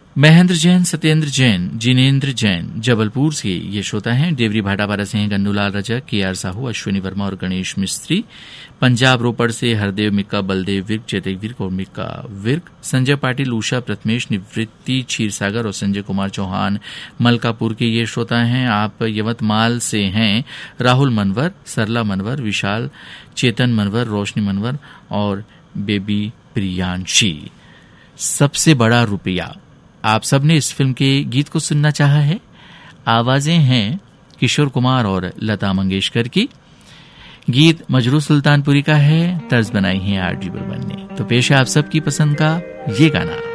महेंद्र जैन, सत्येंद्र जैन, जिनेंद्र जैन जबलपुर से ये श्रोता हैं। देवरी भाटापारा से हैं गन्नूलाल रजक, के.आर. साहू, अश्विनी वर्मा और गणेश मिस्त्री। पंजाब रोपड़ से हरदेव मिक्का, बलदेव विर्क, जयदेव विर्क और मिक्का विर्क। संजय पाटिल, उषा प्रथमेश, निवृत्ति क्षीरसागर और संजय कुमार चौहान मलकापुर के ये श्रोता हैं। आप यवतमाल से हैं। राहुल मनवर, सरला मनवर, विशाल, चेतन मनवर, रोशनी मनवर और बेबी प्रियांशी। सबसे बड़ा रुपया, आप सबने इस फिल्म के गीत को सुनना चाहा है। आवाजें हैं किशोर कुमार और लता मंगेशकर की। गीत मजरू सुल्तानपुरी का है, तर्ज बनाई है आर.डी. बर्मन ने। तो पेश है आप सबकी पसंद का ये गाना।